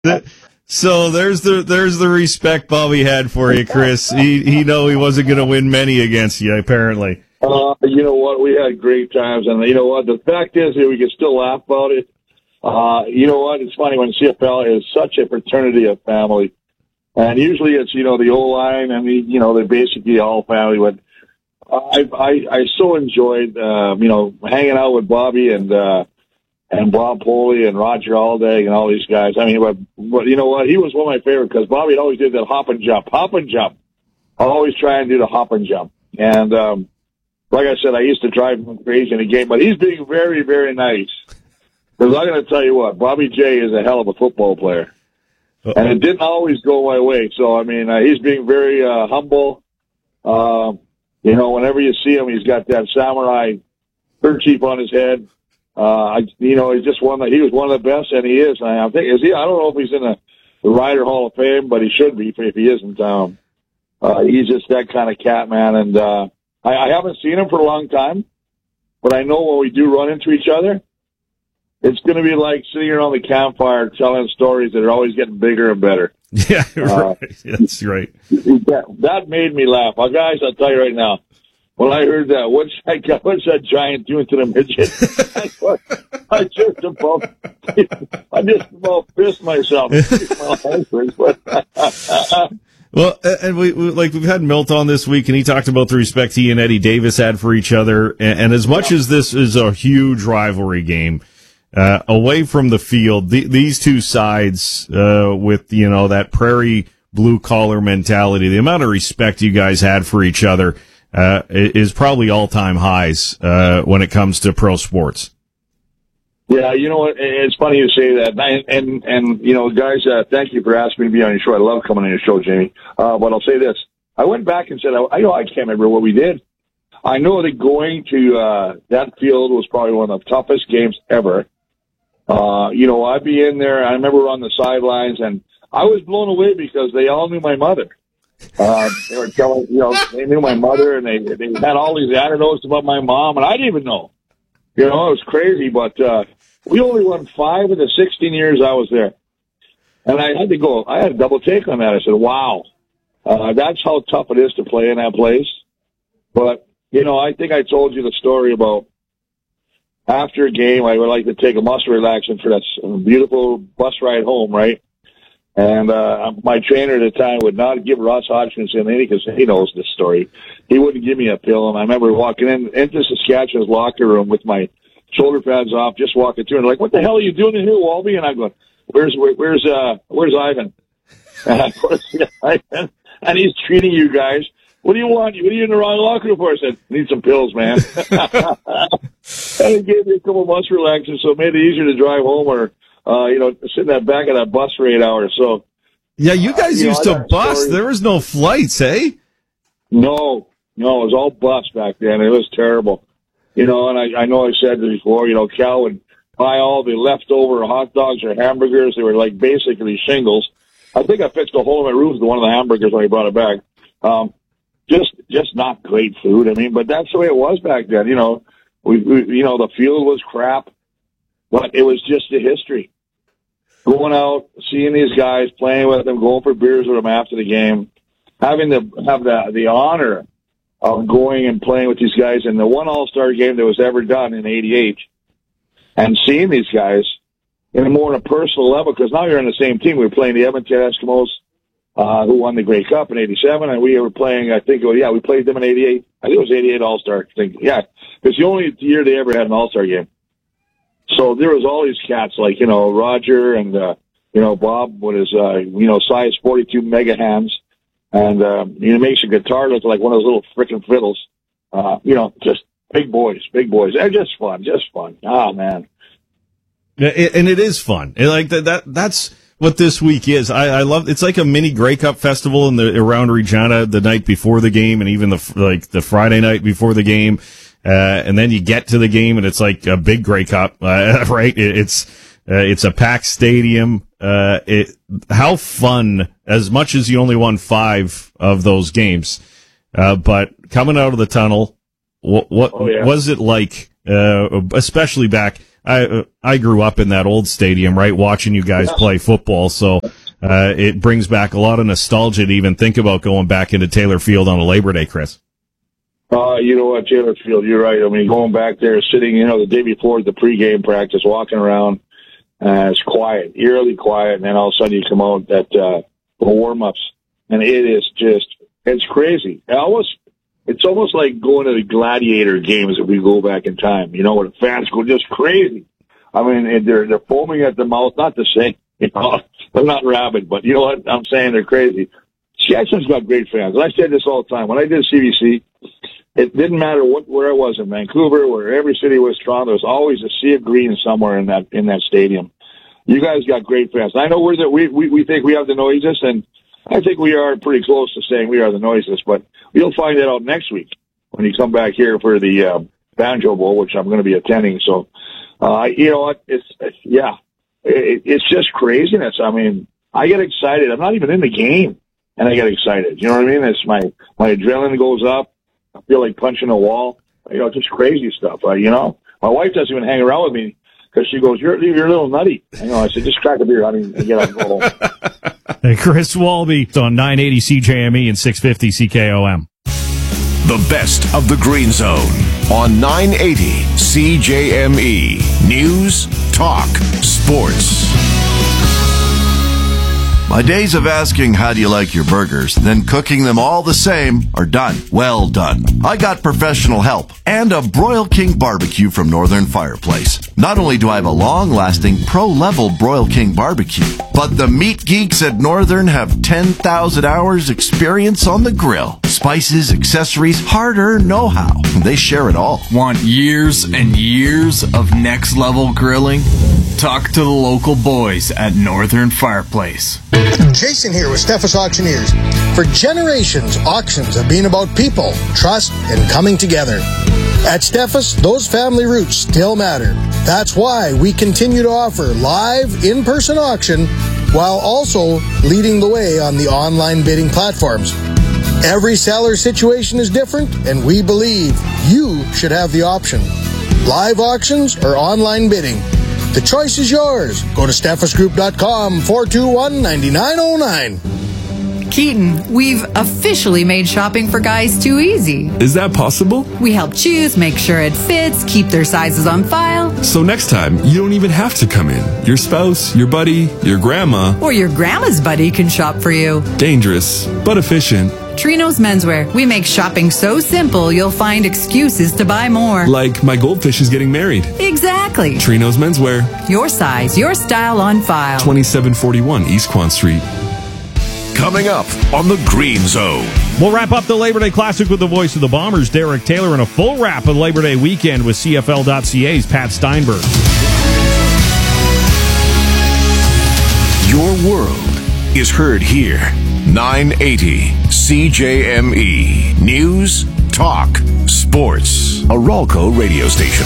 So there's the respect Bobby had for you, Chris. He know he wasn't going to win many against you, apparently. You know what? We had great times, and you know what? The fact is that we can still laugh about it. You know what? It's funny when CFL is such a fraternity of family, and usually it's the O-line and they're basically all family. But I so enjoyed hanging out with Bobby and Bob Poley and Roger Aldag and all these guys. I mean, but you know what? He was one of my favorite because Bobby always did that hop and jump. I'll always try and do the hop and jump. And like I said, I used to drive him crazy in the game, but he's being very, very nice. Because I'm going to tell you what, Bobby J is a hell of a football player. And it didn't always go my way. So, I mean, he's being very humble. Whenever you see him, he's got that samurai kerchief on his head. He's just he was one of the best, and he is. I think I don't know if he's in the Ryder Hall of Fame, but he should be if he isn't. He's just that kind of cat, man. And I haven't seen him for a long time, but I know when we do run into each other, it's going to be like sitting around the campfire telling stories that are always getting bigger and better. Yeah, right. That's right. That made me laugh. Guys, I'll tell you right now, when I heard that, what's that giant doing to the midget? I just about pissed myself. Well, and we've had Milt on this week, and he talked about the respect he and Eddie Davis had for each other. And as much as this is a huge rivalry game, away from the field, these two sides, with, that prairie blue collar mentality, the amount of respect you guys had for each other, is probably all-time highs, when it comes to pro sports. Yeah, you know what? It's funny you say that. And guys, thank you for asking me to be on your show. I love coming on your show, Jamie. But I'll say this. I went back and said, I can't remember what we did. I know that going to that field was probably one of the toughest games ever. I'd be in there. I remember on the sidelines, and I was blown away because they all knew my mother. They were telling, they knew my mother, and they had all these anecdotes about my mom, and I didn't even know. It was crazy, but we only won 5 of the 16 years I was there. And I had a double take on that. I said, wow, that's how tough it is to play in that place. But, I think I told you the story about after a game, I would like to take a muscle relaxant for that beautiful bus ride home, right? And my trainer at the time would not give Ross Hodgkinson any, because he knows this story. He wouldn't give me a pill. And I remember walking into Saskatchewan's locker room with my shoulder pads off, just walking through, and like, what the hell are you doing in here, Walby? And I'm going, where's Ivan? And of course, Ivan, and he's treating you guys. What do you want? What are you in the wrong locker room for? I said, need some pills, man. And he gave me a couple months relaxers, so it made it easier to drive home or, sit in that back of that bus for 8 hours. So, yeah, you guys used to bus. There was no flights, eh? No, it was all bus back then. It was terrible. And I know I said this before, Cal would buy all the leftover hot dogs or hamburgers. They were like basically shingles. I think I fixed a hole in my roof with one of the hamburgers when he brought it back. Just not great food. I mean, but that's the way it was back then. The field was crap, but it was just the history. Going out, seeing these guys, playing with them, going for beers with them after the game, having to have the honor of going and playing with these guys in the one All-Star game that was ever done in '88, and seeing these guys in a personal level, because now you're on the same team. We were playing the Edmonton Eskimos, who won the Grey Cup in '87, and we were playing, we played them in '88. I think it was '88 All-Star thing. Yeah, it's the only year they ever had an All-Star game. So there was all these cats like, Roger and, Bob with his, size 42 mega hands. And, he makes a guitar look like one of those little frickin' fiddles. Just big boys. They're just fun. Ah, man. And it is fun. Like that's what this week is. I love, it's like a mini Grey Cup festival around Regina the night before the game, and even the Friday night before the game. And then you get to the game and it's like a big Grey Cup, right? It's a packed stadium. How fun, as much as you only won 5 of those games. But coming out of the tunnel, what was it like, especially back I grew up in that old stadium, right, watching you guys play football. So it brings back a lot of nostalgia to even think about going back into Taylor Field on a Labor Day, Chris. You know what, Taylor Field, you're right. I mean, going back there, sitting, the day before the pregame practice, walking around, it's quiet, eerily quiet, and then all of a sudden you come out at the warm-ups, and it is just, it's crazy. It's almost like going to the Gladiator games if we go back in time, where the fans go just crazy. I mean, they're foaming at the mouth, not to say, they're not rabid, but you know what I'm saying? They're crazy. Saskatchewan's got great fans, and I said this all the time. When I did CBC, it didn't matter where I was in Vancouver, where every city was Toronto. There was always a sea of green somewhere in that stadium. You guys got great fans. I know we think we have the noisiest, and I think we are pretty close to saying we are the noisiest. But you'll find that out next week when you come back here for the Banjo Bowl, which I'm going to be attending. So, you know what? It's just craziness. I mean, I get excited. I'm not even in the game, and I get excited. You know what I mean? It's my adrenaline goes up. I feel like punching a wall. Just crazy stuff. My wife doesn't even hang around with me because she goes, "You're a little nutty." I said, "Just crack a beer, honey, and get on home." Hey, Chris Walby on 980 CJME and 650 CKOM. The best of the Green Zone on 980 CJME. News, talk, sports. My days of asking how do you like your burgers, then cooking them all the same are done. Well done. I got professional help and a Broil King barbecue from Northern Fireplace. Not only do I have a long-lasting pro-level Broil King barbecue, but the meat geeks at Northern have 10,000 hours experience on the grill. Spices, accessories, hard-earned know-how. They share it all. Want years and years of next-level grilling? Talk to the local boys at Northern Fireplace. Jason here with Steffes Auctioneers. For generations, auctions have been about people, trust, and coming together. At Steffes, those family roots still matter. That's why we continue to offer live, in-person auction while also leading the way on the online bidding platforms. Every seller situation is different, and we believe you should have the option. Live auctions or online bidding. The choice is yours. Go to steffesgroup.com, 421-9909. Keaton, we've officially made shopping for guys too easy. Is that possible? We help choose, make sure it fits, keep their sizes on file. So next time, you don't even have to come in. Your spouse, your buddy, your grandma, or your grandma's buddy can shop for you. Dangerous, but efficient. Trino's Menswear. We make shopping so simple, you'll find excuses to buy more. Like my goldfish is getting married. Exactly. Trino's Menswear. Your size, your style on file. 2741 East Quan Street. Coming up on the Green Zone. We'll wrap up the Labor Day Classic with the voice of the Bombers, Derek Taylor, and a full wrap of Labor Day weekend with CFL.ca's Pat Steinberg. Your world is heard here. 980 CJME. News, talk, sports. A Ralco radio station.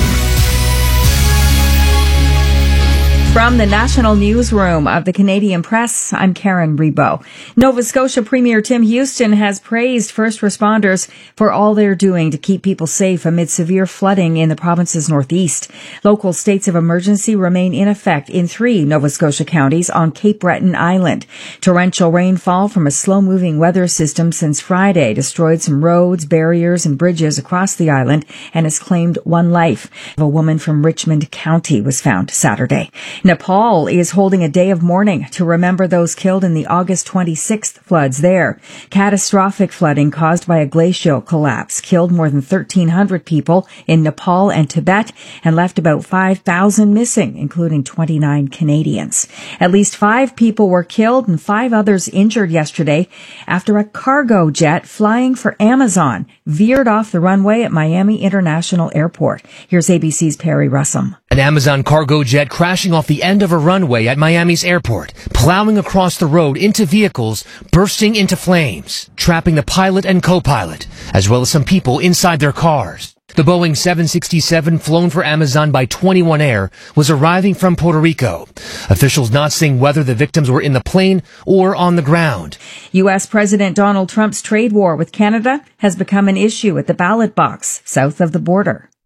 From the National Newsroom of the Canadian Press, I'm Karen Rebo. Nova Scotia Premier Tim Houston has praised first responders for all they're doing to keep people safe amid severe flooding in the province's northeast. Local states of emergency remain in effect in 3 Nova Scotia counties on Cape Breton Island. Torrential rainfall from a slow-moving weather system since Friday destroyed some roads, barriers, and bridges across the island and has claimed 1 life. A woman from Richmond County was found Saturday. Nepal is holding a day of mourning to remember those killed in the August 26th floods there. Catastrophic flooding caused by a glacial collapse killed more than 1,300 people in Nepal and Tibet and left about 5,000 missing, including 29 Canadians. At least 5 people were killed and 5 others injured yesterday after a cargo jet flying for Amazon veered off the runway at Miami International Airport. Here's ABC's Perry Russum. An Amazon cargo jet crashing off the end of a runway at Miami's airport, plowing across the road into vehicles, bursting into flames, trapping the pilot and co-pilot, as well as some people inside their cars. The Boeing 767 flown for Amazon by 21 Air was arriving from Puerto Rico. Officials not saying whether the victims were in the plane or on the ground. U.S. President Donald Trump's trade war with Canada has become an issue at the ballot box south of the border.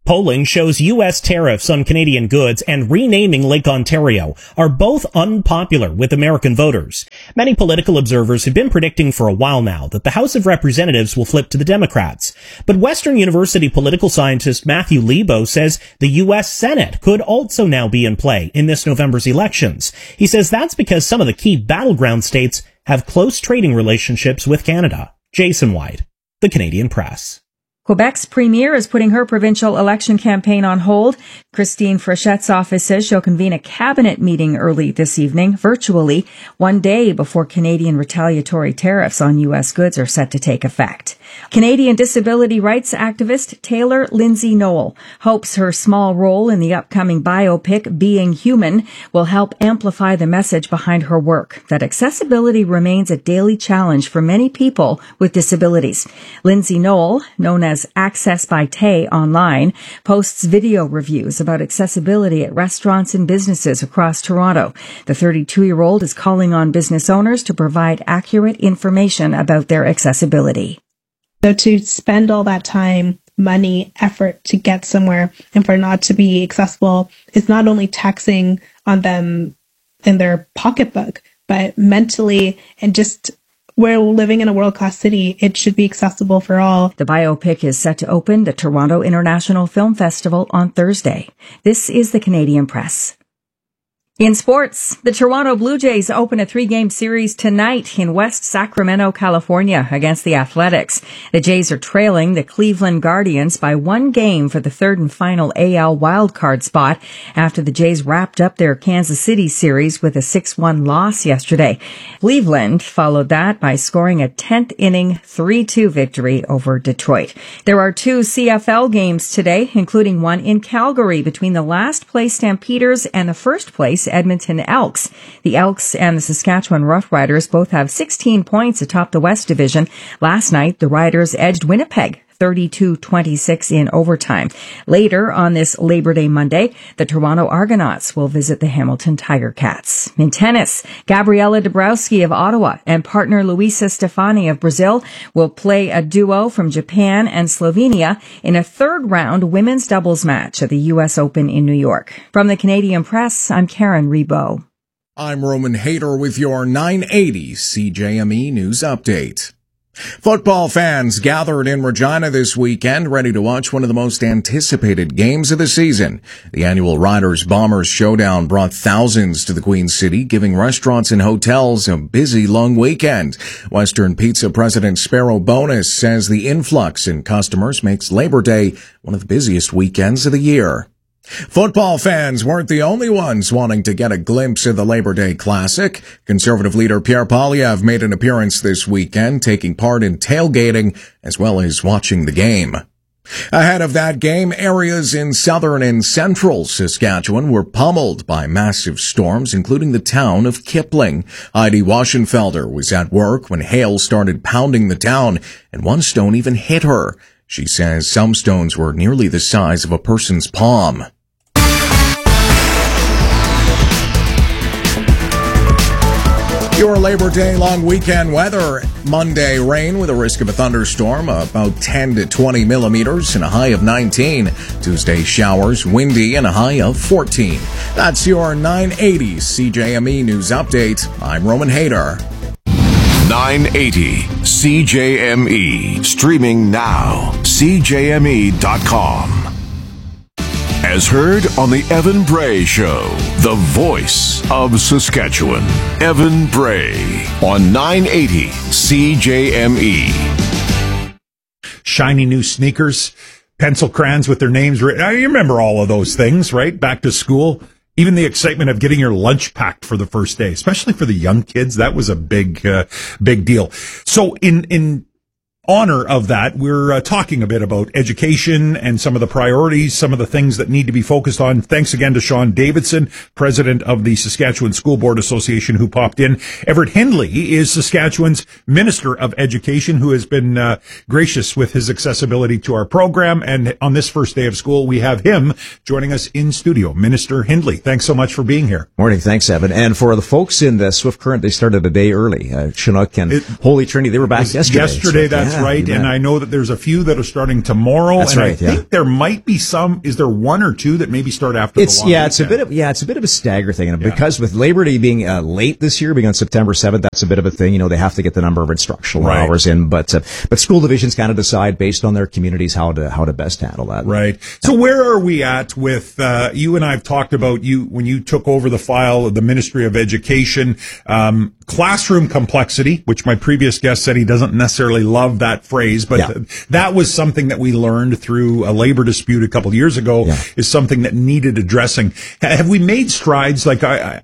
Polling shows U.S. tariffs on Canadian goods and renaming Lake Ontario are both unpopular with American voters. Many political observers have been predicting for a while now that the House of Representatives will flip to the Democrats. But Western University political scientist Matthew Lebo says the U.S. Senate could also now be in play in this November's elections. He says that's because some of the key battleground states have close trading relationships with Canada. Jason White, The Canadian Press. Quebec's premier is putting her provincial election campaign on hold. Christine Frichette's office says she'll convene a cabinet meeting early this evening, virtually, 1 day before Canadian retaliatory tariffs on U.S. goods are set to take effect. Canadian disability rights activist Taylor Lindsay Noel hopes her small role in the upcoming biopic Being Human will help amplify the message behind her work, that accessibility remains a daily challenge for many people with disabilities. Lindsay Noel, known as Access by Tay online, posts video reviews about accessibility at restaurants and businesses across Toronto. The 32-year-old is calling on business owners to provide accurate information about their accessibility. So to spend all that time, money, effort to get somewhere and for not to be accessible is not only taxing on them in their pocketbook, but mentally and just we're living in a world-class city. It should be accessible for all. The biopic is set to open the Toronto International Film Festival on Thursday. This is the Canadian Press. In sports, the Toronto Blue Jays open a 3-game series tonight in West Sacramento, California against the Athletics. The Jays are trailing the Cleveland Guardians by 1 game for the third and final AL wildcard spot after the Jays wrapped up their Kansas City series with a 6-1 loss yesterday. Cleveland followed that by scoring a 10th inning 3-2 victory over Detroit. There are 2 CFL games today, including one in Calgary between the last place Stampeders and the first place Edmonton Elks. The Elks and the Saskatchewan Roughriders both have 16 points atop the West Division. Last night, the Riders edged Winnipeg 32-26 in overtime. Later on this Labor Day Monday, the Toronto Argonauts will visit the Hamilton Tiger Cats. In tennis, Gabriela Dabrowski of Ottawa and partner Luisa Stefani of Brazil will play a duo from Japan and Slovenia in a third-round women's doubles match at the U.S. Open in New York. From the Canadian Press, I'm Karen Rebo. I'm Roman Hayter with your 980 CJME News Update. Football fans gathered in Regina this weekend, ready to watch one of the most anticipated games of the season. The annual Riders-Bombers showdown brought thousands to the Queen City, giving restaurants and hotels a busy long weekend. Western Pizza President Sparrow Bonus says the influx in customers makes Labor Day one of the busiest weekends of the year. Football fans weren't the only ones wanting to get a glimpse of the Labor Day Classic. Conservative leader Pierre Poilievre made an appearance this weekend, taking part in tailgating as well as watching the game. Ahead of that game, areas in southern and central Saskatchewan were pummeled by massive storms, including the town of Kipling. Heidi Waschenfelder was at work when hail started pounding the town, and one stone even hit her. She says some stones were nearly the size of a person's palm. Your Labor Day long weekend weather. Monday, rain with a risk of a thunderstorm, about 10 to 20 millimeters and a high of 19. Tuesday, showers, windy and a high of 14. That's your 980 CJME News Update. I'm Roman Hayter. 980 CJME. Streaming now. CJME.com. As heard on the Evan Bray Show, the voice of Saskatchewan. Evan Bray on 980 CJME. Shiny new sneakers, pencil crayons with their names written. You remember all of those things, right? Back to school. Even the excitement of getting your lunch packed for the first day, especially for the young kids, that was a big deal. So in honor of that, we're talking a bit about education and some of the priorities, some of the things that need to be focused on. Thanks again to Sean Davidson, president of the Saskatchewan School Board Association, who popped in. Everett Hindley is Saskatchewan's Minister of Education, who has been gracious with his accessibility to our program. And on this first day of school, we have him joining us in studio. Minister Hindley, thanks so much for being here. Morning. Thanks, Evan. And for the folks in the Swift Current, they started a day early. Chinook and Holy Trinity, they were back yesterday. That's right? And I know that there's a few that are starting tomorrow. That's and right, I think there might be some. Is there one or two that maybe start after the long weekend? It's a bit of a stagger thing. And because with Labor Day being late this year, being on September 7th, that's a bit of a thing. They have to get the number of instructional hours in. But school divisions kind of decide based on their communities how to best handle that. Right. So where are we at with, you and I have talked about when you took over the file of the Ministry of Education, classroom complexity, which my previous guest said he doesn't necessarily love that phrase, but that was something that we learned through a labor dispute a couple of years ago is something that needed addressing. Have we made strides? Like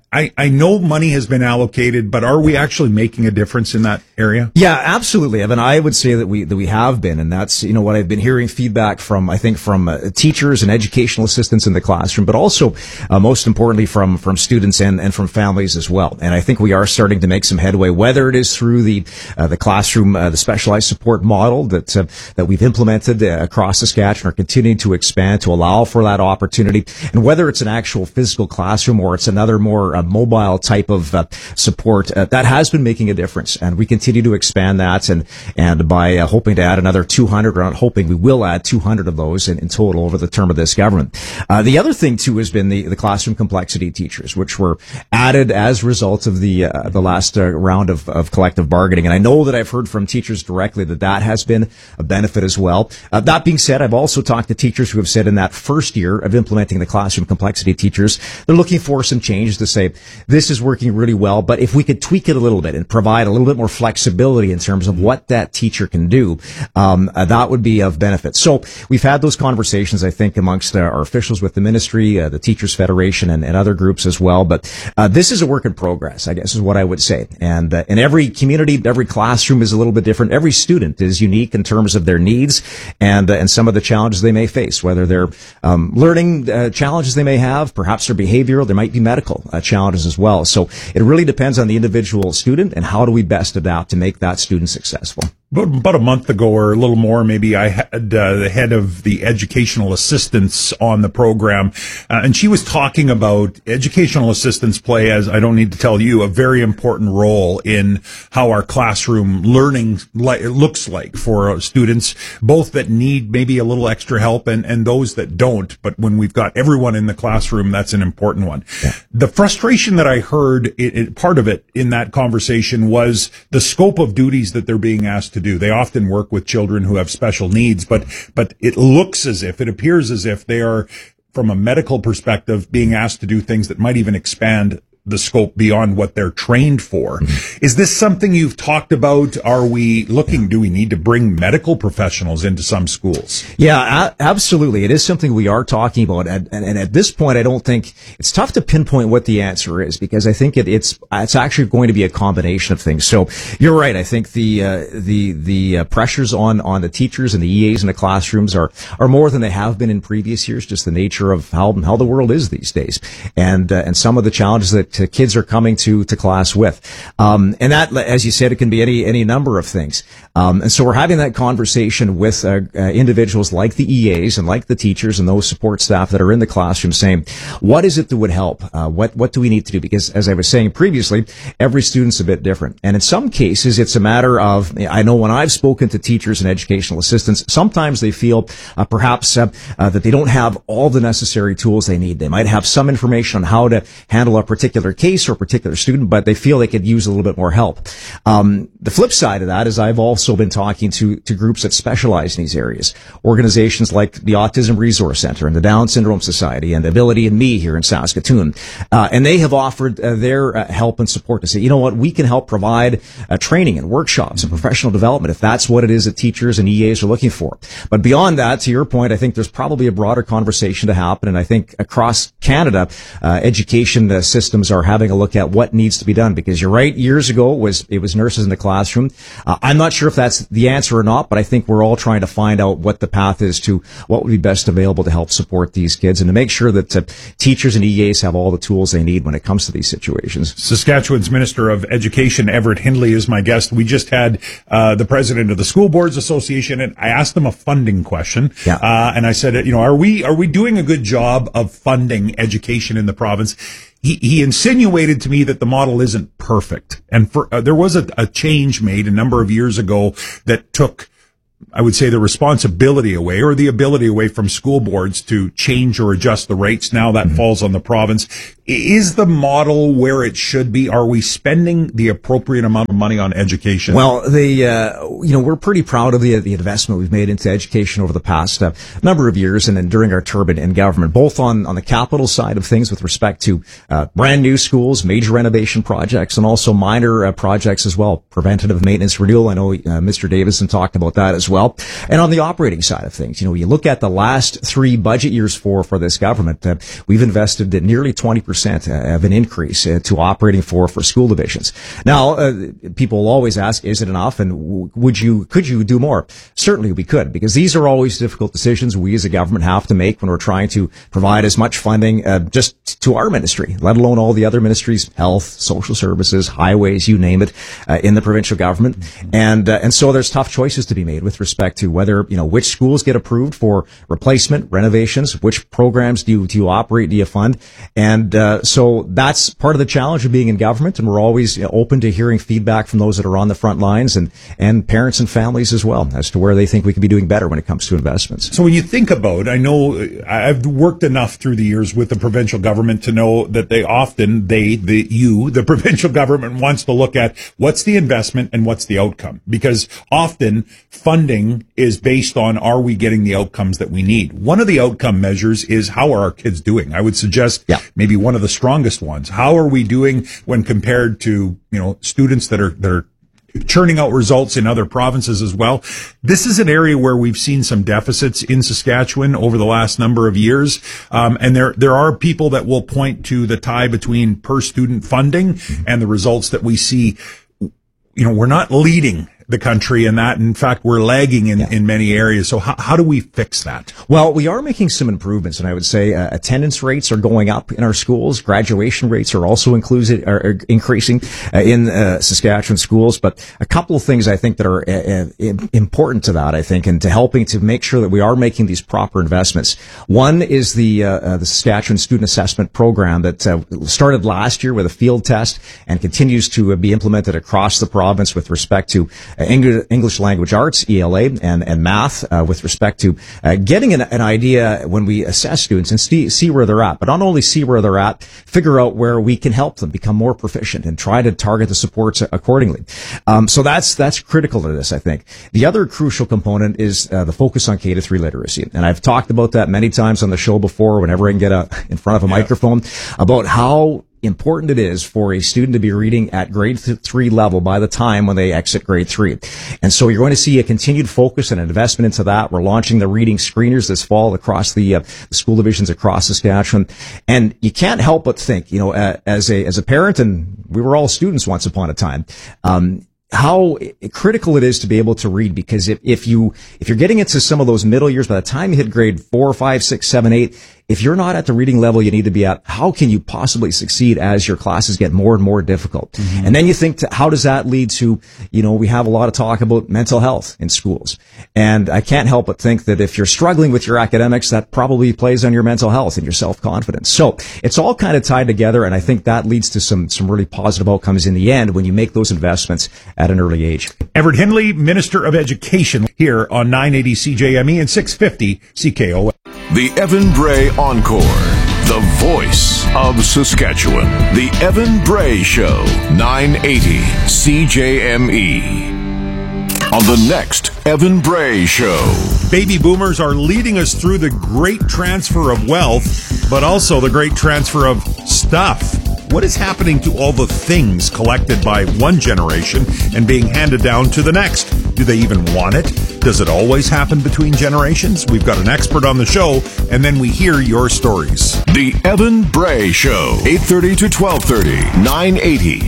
I know money has been allocated, but are we actually making a difference in that area? Yeah, absolutely, Evan. I would say that we have been, and that's what I've been hearing feedback from teachers and educational assistants in the classroom, but also most importantly from students and from families as well. And I think we are starting to make some headway, whether it is through the classroom, the specialized support model that we've implemented across Saskatchewan, are continuing to expand to allow for that opportunity, and whether it's an actual physical classroom or it's another more mobile type of support, that has been making a difference, and we continue to expand that, and by hoping to add another 200, or not hoping, we will add 200 of those in total over the term of this government. The other thing too has been the classroom complexity teachers, which were added as a result of the last round of collective bargaining. And I know that I've heard from teachers directly that has been a benefit as well. That being said, I've also talked to teachers who have said in that first year of implementing the classroom complexity teachers, they're looking for some changes to say, this is working really well, but if we could tweak it a little bit and provide a little bit more flexibility in terms of what that teacher can do, that would be of benefit. So we've had those conversations, I think, amongst our officials with the ministry, the Teachers Federation, and other groups as well. But this is a work in progress, I guess, is what I would say. And in every community, every classroom is a little bit different. Every student is unique in terms of their needs and some of the challenges they may face, whether they're learning challenges they may have, perhaps they're behavioral, there might be medical challenges as well. So it really depends on the individual student and how do we best adapt to make that student successful. About a month ago or a little more, maybe, I had the head of the educational assistants on the program, and she was talking about educational assistants play, as I don't need to tell you, a very important role in how our classroom learning looks like for students, both that need maybe a little extra help and those that don't. But when we've got everyone in the classroom, that's an important one. Yeah. The frustration that I heard, part of it in that conversation was the scope of duties that they're being asked to do. They often work with children who have special needs, but it appears as if they are, from a medical perspective, being asked to do things that might even expand the scope beyond what they're trained for. Mm-hmm. Is this something you've talked about? Do we need to bring medical professionals into some schools? Yeah, absolutely. It is something we are talking about. And at this point, I don't think it's tough to pinpoint what the answer is, because I think it's actually going to be a combination of things. So you're right. I think the pressures on the teachers and the EAs in the classrooms are more than they have been in previous years, just the nature of how the world is these days. And some of the challenges that kids are coming to class with. And that, as you said, it can be any number of things. And so we're having that conversation with individuals like the EAs and like the teachers and those support staff that are in the classroom, saying, what is it that would help? What do we need to do? Because as I was saying previously, every student's a bit different. And in some cases, it's a matter of, I know when I've spoken to teachers and educational assistants, sometimes they feel perhaps that they don't have all the necessary tools they need. They might have some information on how to handle a particular case or a particular student, but they feel they could use a little bit more help. The flip side of that is I've also been talking to groups that specialize in these areas, organizations like the Autism Resource Center and the Down Syndrome Society and Ability and Me here in Saskatoon, and they have offered their help and support to say, you know what, we can help provide training and workshops and professional development if that's what it is that teachers and EAs are looking for. But beyond that, to your point, I think there's probably a broader conversation to happen, and I think across Canada, education systems are having a look at what needs to be done, because you're right, years ago it was nurses in the classroom. I'm not sure if that's the answer or not, but I think we're all trying to find out what the path is to what would be best available to help support these kids and to make sure that teachers and EAs have all the tools they need when it comes to these situations. Saskatchewan's Minister of Education, Everett Hindley, is my guest. We just had the president of the School Boards Association, and I asked him a funding question. Yeah. And I said, are we doing a good job of funding education in the province? He insinuated to me that the model isn't perfect. And there was a change made a number of years ago that took I would say, the responsibility away or the ability away from school boards to change or adjust the rates. Now that falls on the province. Is the model where it should be? Are we spending the appropriate amount of money on education? Well, we're pretty proud of the investment we've made into education over the past number of years, and then during our term in government, both on the capital side of things with respect to brand new schools, major renovation projects, and also minor projects as well, preventative maintenance renewal. I know Mr. Davison talked about that as well. And on the operating side of things, you look at the last 3 budget years for this government, we've invested nearly 20% of an increase to operating for school divisions. Now, people will always ask, is it enough? And could you do more? Certainly we could, because these are always difficult decisions we as a government have to make when we're trying to provide as much funding just to our ministry, let alone all the other ministries, health, social services, highways, you name it, in the provincial government. And so there's tough choices to be made with respect to whether, which schools get approved for replacement, renovations, which programs do you operate, do you fund? And so that's part of the challenge of being in government, and we're always open to hearing feedback from those that are on the front lines and parents and families as well as to where they think we could be doing better when it comes to investments. So when you think about, I know I've worked enough through the years with the provincial government to know that the provincial government wants to look at what's the investment and what's the outcome, because often funding is based on, are we getting the outcomes that we need? One of the outcome measures is, how are our kids doing? I would suggest maybe one of the strongest ones. How are we doing when compared to, students that are churning out results in other provinces as well? This is an area where we've seen some deficits in Saskatchewan over the last number of years. And there are people that will point to the tie between per student funding and the results that we see. We're not leading the country in that. In fact, we're lagging in many areas. So how do we fix that? Well, we are making some improvements, and I would say attendance rates are going up in our schools. Graduation rates are also increasing in Saskatchewan schools. But a couple of things I think that are important to that, I think, and to helping to make sure that we are making these proper investments. One is the Saskatchewan Student Assessment Program that started last year with a field test and continues to be implemented across the province with respect to English language arts, ELA, and math, with respect to getting an idea when we assess students and see where they're at. But not only see where they're at, figure out where we can help them become more proficient and try to target the supports accordingly. So that's critical to this, I think. The other crucial component is the focus on K-3 literacy. And I've talked about that many times on the show before, whenever I can get in front of a microphone, about how important it is for a student to be reading at grade 3 level by the time when they exit grade 3. And so you're going to see a continued focus and investment into that. We're launching the reading screeners this fall across the school divisions across Saskatchewan. And you can't help but think, as a parent, and we were all students once upon a time, how critical it is to be able to read, because if you're getting into some of those middle years, by the time you hit grade 4, 5, 6, 7, 8, if you're not at the reading level you need to be at, how can you possibly succeed as your classes get more and more difficult? Mm-hmm. And then you think, how does that lead to, we have a lot of talk about mental health in schools. And I can't help but think that if you're struggling with your academics, that probably plays on your mental health and your self-confidence. So it's all kind of tied together, and I think that leads to some really positive outcomes in the end when you make those investments at an early age. Everett Hindley, Minister of Education, here on 980 CJME and 650 CKO. The Evan Bray Encore, the voice of Saskatchewan. The Evan Bray Show, 980 CJME. On the next Evan Bray Show. Baby boomers are leading us through the great transfer of wealth, but also the great transfer of stuff. What is happening to all the things collected by one generation and being handed down to the next? Do they even want it? Does it always happen between generations? We've got an expert on the show, and then we hear your stories. The Evan Bray Show, 8:30 to 12:30, 980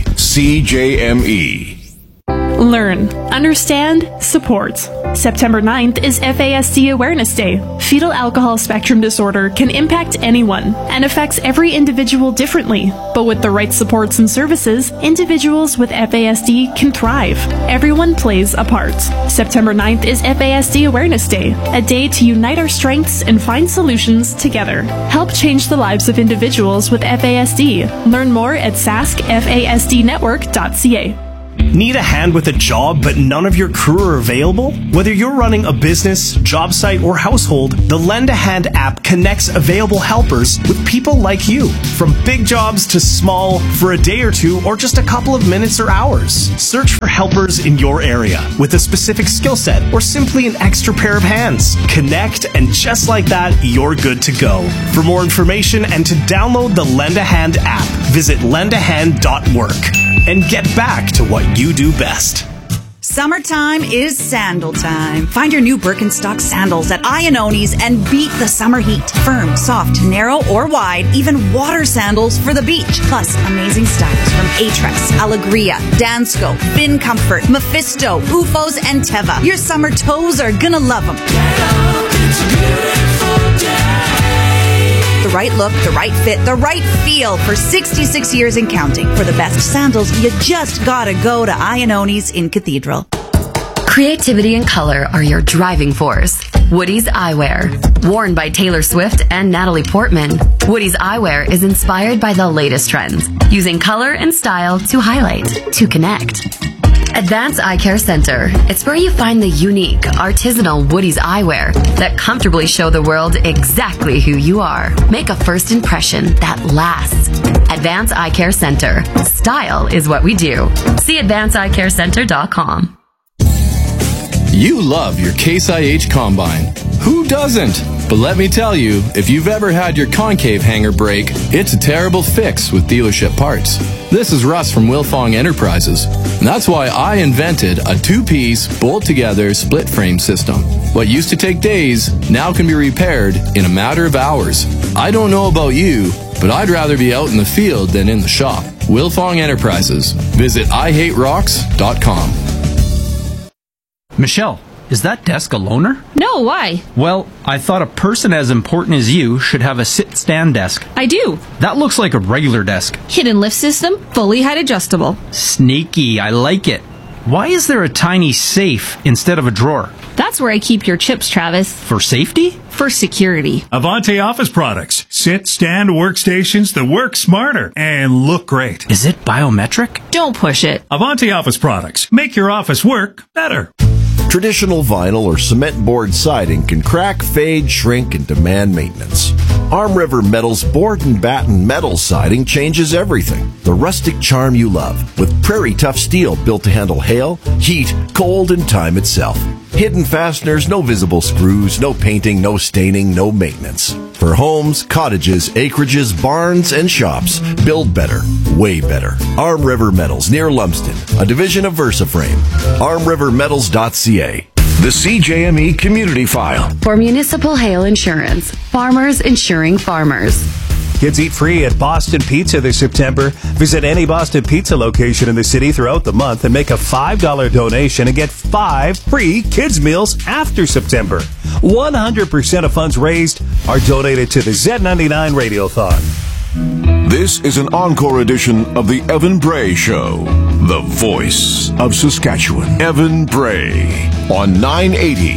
CJME. Learn, understand, support. September 9th is FASD Awareness Day. Fetal alcohol spectrum disorder can impact anyone and affects every individual differently. But with the right supports and services, individuals with FASD can thrive. Everyone plays a part. September 9th is FASD Awareness Day, a day to unite our strengths and find solutions together. Help change the lives of individuals with FASD. Learn more at saskfasdnetwork.ca. Need a hand with a job but none of your crew are available? Whether you're running a business, job site, or household, the Lend a Hand app connects available helpers with people like you. From big jobs to small, for a day or two, or just a couple of minutes or hours. Search for helpers in your area with a specific skill set or simply an extra pair of hands. Connect, and just like that, you're good to go. For more information and to download the Lend a Hand app, visit lendahand.work and get back to what you do best. Summertime is sandal time. Find your new Birkenstock sandals at Iannoni's and beat the summer heat. Firm, soft, narrow, or wide, even water sandals for the beach. Plus, amazing styles from Atres, Allegria, Dansko, Fin Comfort, Mephisto, Ufos, and Teva. Your summer toes are gonna love them. The right look, the right fit, the right feel for 66 years and counting. For the best sandals, you just gotta go to Iannoni's in Cathedral. Creativity and color are your driving force. Woody's Eyewear. Worn by Taylor Swift and Natalie Portman, Woody's Eyewear is inspired by the latest trends, using color and style to highlight, to connect. Advanced Eye Care Center. It's where you find the unique, artisanal Woody's eyewear that comfortably show the world exactly who you are. Make a first impression that lasts. Advanced Eye Care Center. Style is what we do. See advancedeyecarecenter.com. You love your Case IH Combine. Who doesn't? But let me tell you, if you've ever had your concave hanger break, it's a terrible fix with dealership parts. This is Russ from Wilfong Enterprises. And that's why I invented a two-piece, bolt-together, split-frame system. What used to take days now can be repaired in a matter of hours. I don't know about you, but I'd rather be out in the field than in the shop. Wilfong Enterprises. Visit IHateRocks.com. Michelle, is that desk a loaner? No, why? Well, I thought a person as important as you should have a sit-stand desk. I do. That looks like a regular desk. Hidden lift system, fully height adjustable. Sneaky, I like it. Why is there a tiny safe instead of a drawer? That's where I keep your chips, Travis. For safety? For security. Avante Office Products. Sit, stand workstations that work smarter and look great. Is it biometric? Don't push it. Avante Office Products. Make your office work better. Traditional vinyl or cement board siding can crack, fade, shrink, and demand maintenance. Arm River Metal's board and batten metal siding changes everything. The rustic charm you love, with prairie tough steel built to handle hail, heat, cold, and time itself. Hidden fasteners, no visible screws, no painting, no staining, no maintenance. For homes, cottages, acreages, barns, and shops, build better, way better. Arm River Metals, near Lumsden, a division of VersaFrame. ArmRiverMetals.ca. The CJME Community File. For municipal hail insurance, farmers insuring farmers. Kids eat free at Boston Pizza this September. Visit any Boston Pizza location in the city throughout the month and make a $5 donation and get 5 free kids meals after September. 100% of funds raised are donated to the Z99 Radiothon. This is an encore edition of the Evan Bray Show, the voice of Saskatchewan. Evan Bray on 980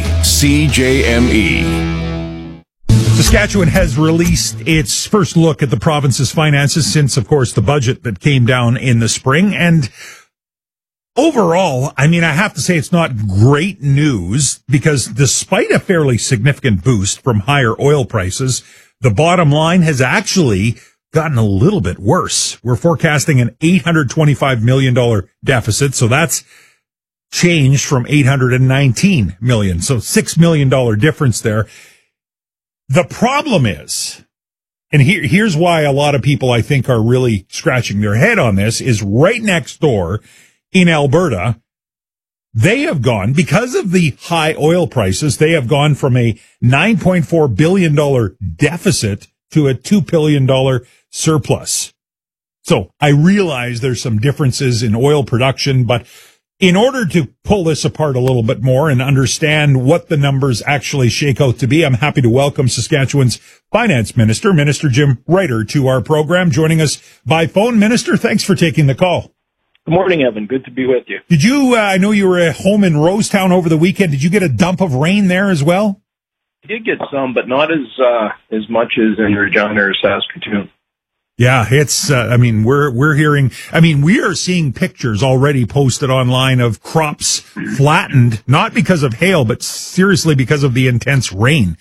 CJME. Saskatchewan has released its first look at the province's finances since, of course, the budget that came down in the spring. And overall, I mean, I have to say it's not great news because despite a fairly significant boost from higher oil prices, the bottom line has actually gotten a little bit worse. We're forecasting an $825 million deficit. So that's changed from $819 million. So $6 million difference there. The problem is, and here's why a lot of people I think are really scratching their head on this, is right next door in Alberta, they have gone, because of the high oil prices, they have gone from a $9.4 billion deficit to a $2 billion surplus. So I realize there's some differences in oil production, but in order to pull this apart a little bit more and understand what the numbers actually shake out to be, I'm happy to welcome Saskatchewan's Finance Minister, Minister Jim Reiter, to our program, joining us by phone. Minister, thanks for taking the call. Good morning, Evan. Good to be with you. Did you, I know you were at home in Rosetown over the weekend. Did you get a dump of rain there as well? I did get some, but not as much as in Regina or Saskatoon. Yeah, it's, we're hearing, we are seeing pictures already posted online of crops flattened, not because of hail, but seriously because of the intense rain.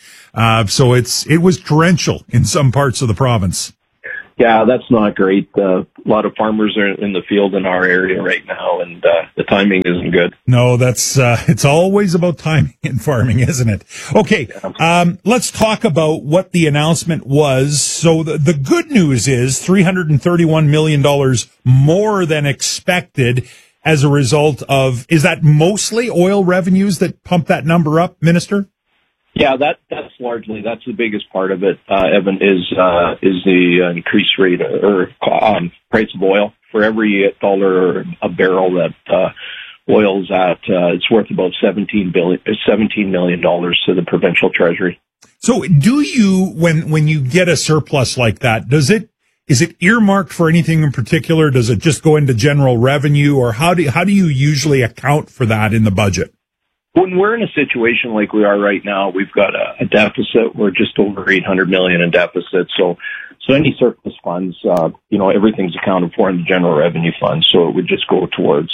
So it was torrential in some parts of the province. Yeah, that's not great. A lot of farmers are in the field in our area right now, and the timing isn't good. No, that's it's always about timing in farming, isn't it? Okay, let's talk about what the announcement was. So the good news is $331 million more than expected as a result of, is that mostly oil revenues that pump that number up, Minister? Yeah, that's the biggest part of it, Evan, is the increased rate or price of oil. For every $1 a barrel that oil's at, it's worth about $17 million to the provincial treasury. So do you, when you get a surplus like that, is it earmarked for anything in particular? Does it just go into general revenue, or how do you usually account for that in the budget? When we're in a situation like we are right now, we've got a deficit. We're just over $800 million in deficit. So any surplus funds, everything's accounted for in the general revenue fund. So it would just go towards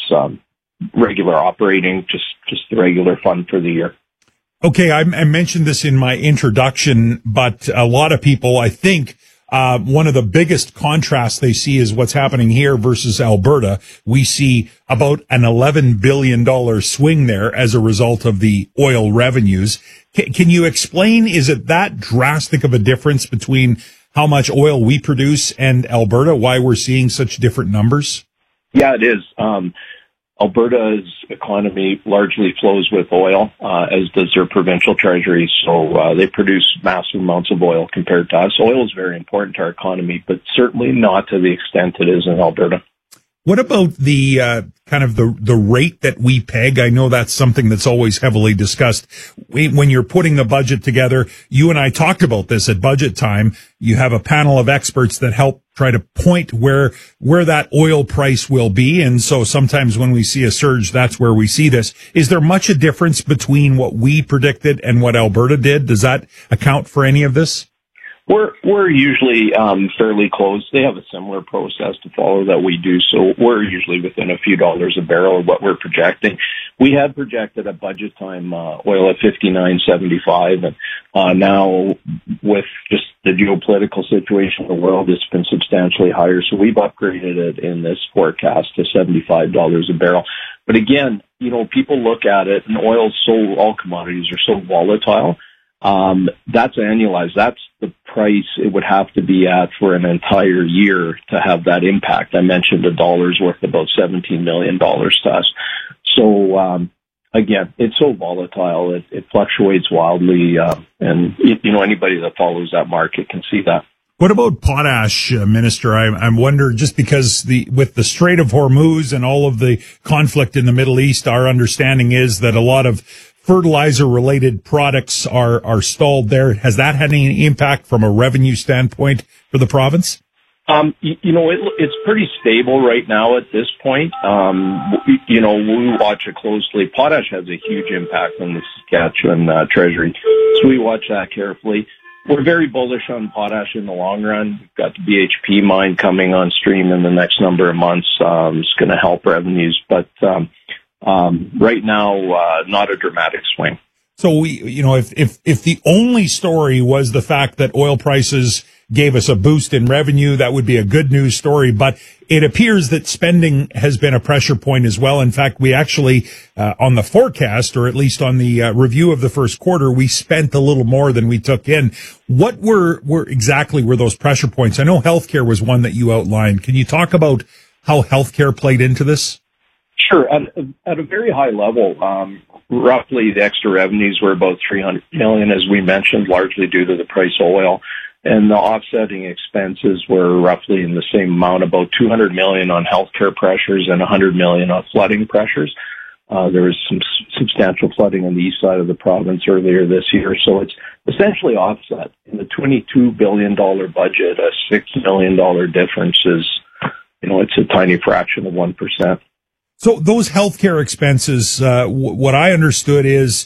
regular operating, just the regular fund for the year. Okay, I mentioned this in my introduction, but a lot of people, I think, one of the biggest contrasts they see is what's happening here versus Alberta. We see about an $11 billion swing there as a result of the oil revenues. Can you explain, is it that drastic of a difference between how much oil we produce and Alberta, why we're seeing such different numbers? Yeah, it is. Alberta's economy largely flows with oil, as does their provincial treasury. So they produce massive amounts of oil compared to us. Oil is very important to our economy, but certainly not to the extent it is in Alberta. What about the kind of the rate that we peg? I know that's something that's always heavily discussed. When you're putting the budget together, you and I talked about this at budget time. You have a panel of experts that help try to point where that oil price will be. And so sometimes when we see a surge, that's where we see this. Is there much a difference between what we predicted and what Alberta did? Does that account for any of this? We're usually fairly close. They have a similar process to follow that we do, so we're usually within a few dollars a barrel of what we're projecting. We had projected at budget time oil at $59.75, and now with just the geopolitical situation in the world, it's been substantially higher. So we've upgraded it in this forecast to $75 a barrel. But again, people look at it, and all commodities are so volatile. That's annualized. That's the price it would have to be at for an entire year to have that impact. I mentioned $1 worth about $17 million to us. So, again, it's so volatile. It fluctuates wildly. And anybody that follows that market can see that. What about potash, Minister? I'm wondering, just because with the Strait of Hormuz and all of the conflict in the Middle East, our understanding is that a lot of fertilizer-related products are stalled there. Has that had any impact from a revenue standpoint for the province? It's pretty stable right now at this point. We watch it closely. Potash has a huge impact on the Saskatchewan treasury, so we watch that carefully. We're very bullish on potash in the long run. We've got the BHP mine coming on stream in the next number of months. It's going to help revenues, but right now, not a dramatic swing. So if the only story was the fact that oil prices gave us a boost in revenue, that would be a good news story. But it appears that spending has been a pressure point as well. In fact, we actually, on the forecast, or at least on the review of the first quarter, we spent a little more than we took in. What were those pressure points? I know healthcare was one that you outlined. Can you talk about how healthcare played into this? Sure. At a very high level, roughly the extra revenues were about $300 million, as we mentioned, largely due to the price of oil. And the offsetting expenses were roughly in the same amount, about $200 million on healthcare pressures and $100 million on flooding pressures. There was some substantial flooding on the east side of the province earlier this year, so it's essentially offset. In the $22 billion budget, a $6 million difference is, it's a tiny fraction of 1%. So those healthcare expenses, what I understood is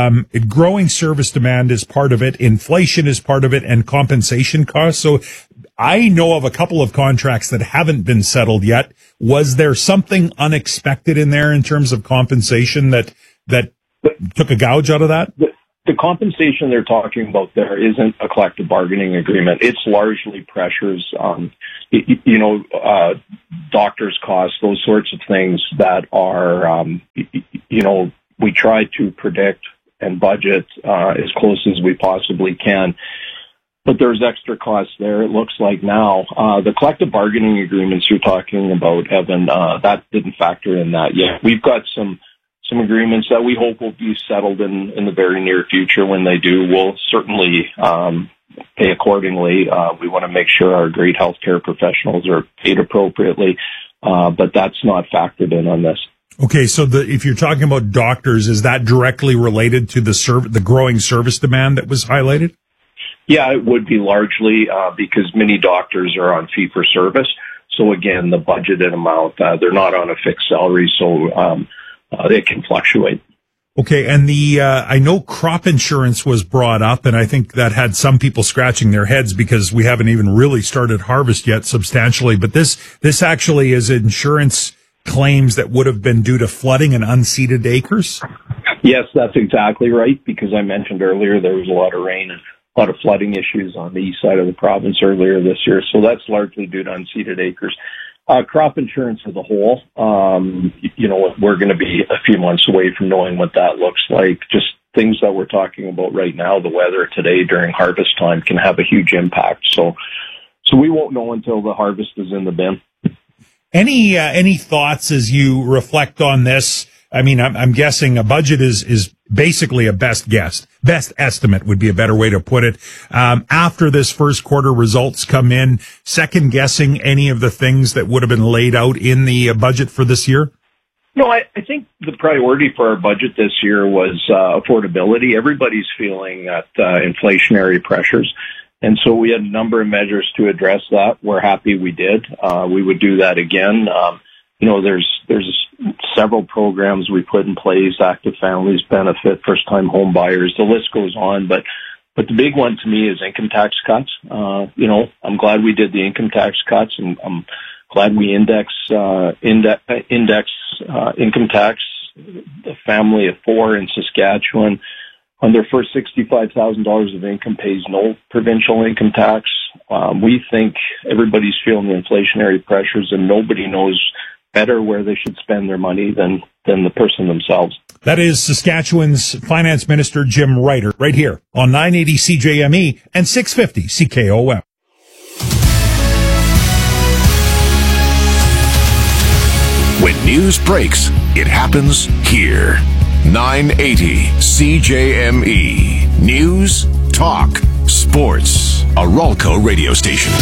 growing service demand is part of it, inflation is part of it, and compensation costs. So I know of a couple of contracts that haven't been settled yet. Was there something unexpected in there in terms of compensation that took a gouge out of that? The compensation they're talking about there isn't a collective bargaining agreement. It's largely pressures, doctors' costs, those sorts of things that are, we try to predict and budget as close as we possibly can. But there's extra costs there, it looks like now. The collective bargaining agreements you're talking about, Evan, that didn't factor in that yet. We've got some agreements that we hope will be settled in the very near future. When they do, we'll certainly pay accordingly. We want to make sure our great healthcare professionals are paid appropriately, but that's not factored in on this. Okay, so if you're talking about doctors, is that directly related to the growing service demand that was highlighted? Yeah, it would be largely because many doctors are on fee-for-service. So again, the budgeted amount, they're not on a fixed salary, so they can fluctuate. Okay, and I know crop insurance was brought up, and I think that had some people scratching their heads because we haven't even really started harvest yet substantially. But this actually is insurance claims that would have been due to flooding and unseeded acres? Yes, that's exactly right, because I mentioned earlier there was a lot of rain and a lot of flooding issues on the east side of the province earlier this year. So that's largely due to unseeded acres. Crop insurance as a whole, we're going to be a few months away from knowing what that looks like. Just things that we're talking about right now, the weather today during harvest time can have a huge impact. So we won't know until the harvest is in the bin. Any thoughts as you reflect on this? I mean, I'm guessing a budget is basically a best guess. Best estimate would be a better way to put it. After this first quarter results come in, second guessing any of the things that would have been laid out in the budget for this year? No, I think the priority for our budget this year was affordability. Everybody's feeling that inflationary pressures. And so we had a number of measures to address that. We're happy we did. We would do that again. There's several programs we put in place, Active Families Benefit, first-time home buyers. The list goes on, but the big one to me is income tax cuts. I'm glad we did the income tax cuts, and I'm glad we index income tax. The family of four in Saskatchewan on their first $65,000 of income pays no provincial income tax. We think everybody's feeling the inflationary pressures, and nobody knows better where they should spend their money than the person themselves. That is Saskatchewan's Finance Minister Jim Ryder, right here on 980 CJME and 650 CKOM. When news breaks, it happens here. 980 CJME. News, talk, sports. A Ralco radio station.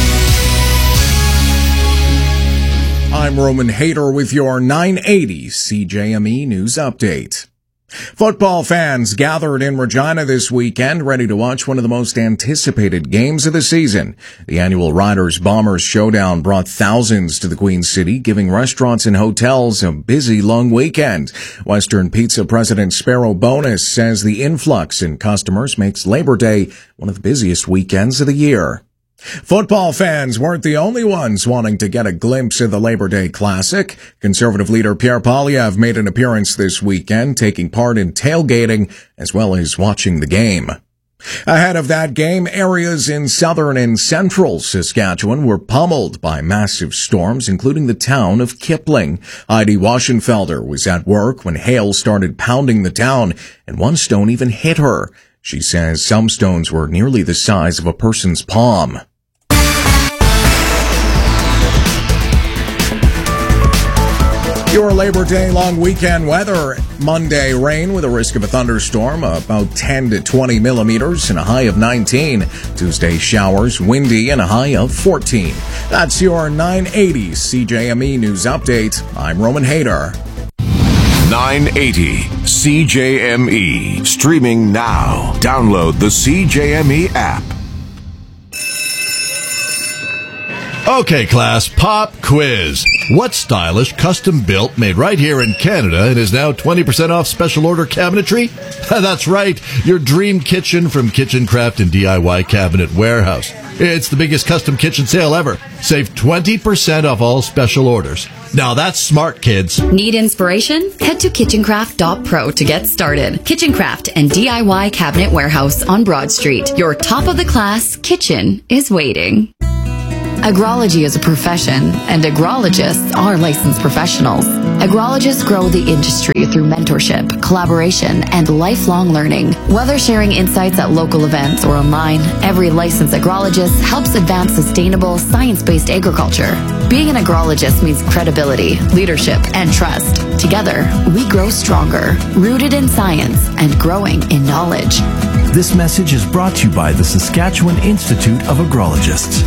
I'm Roman Hader with your 980 CJME News Update. Football fans gathered in Regina this weekend ready to watch one of the most anticipated games of the season. The annual Riders-Bombers showdown brought thousands to the Queen City, giving restaurants and hotels a busy long weekend. Western Pizza President Sparrow Bonus says the influx in customers makes Labor Day one of the busiest weekends of the year. Football fans weren't the only ones wanting to get a glimpse of the Labor Day Classic. Conservative leader Pierre Poilievre made an appearance this weekend, taking part in tailgating as well as watching the game. Ahead of that game, areas in southern and central Saskatchewan were pummeled by massive storms, including the town of Kipling. Heidi Waschenfelder was at work when hail started pounding the town, and one stone even hit her. She says some stones were nearly the size of a person's palm. Your Labor Day long weekend weather. Monday, rain with a risk of a thunderstorm, about 10 to 20 millimeters and a high of 19. Tuesday, showers, windy and a high of 14. That's your 980 CJME News Update. I'm Roman Hader. 980 CJME. Streaming now. Download the CJME app. Okay, class, pop quiz. What's stylish, custom built, made right here in Canada, and is now 20% off special order cabinetry? That's right, your dream kitchen from Kitchen Craft and DIY Cabinet Warehouse. It's the biggest custom kitchen sale ever. Save 20% off all special orders. Now that's smart, kids. Need inspiration? Head to kitchencraft.pro to get started. Kitchen Craft and DIY Cabinet Warehouse on Broad Street. Your top-of-the-class kitchen is waiting. Agrology is a profession, and agrologists are licensed professionals. Agrologists grow the industry through mentorship, collaboration, and lifelong learning. Whether sharing insights at local events or online, every licensed agrologist helps advance sustainable, science-based agriculture. Being an agrologist means credibility, leadership, and trust. Together, we grow stronger, rooted in science and growing in knowledge. This message is brought to you by the Saskatchewan Institute of Agrologists.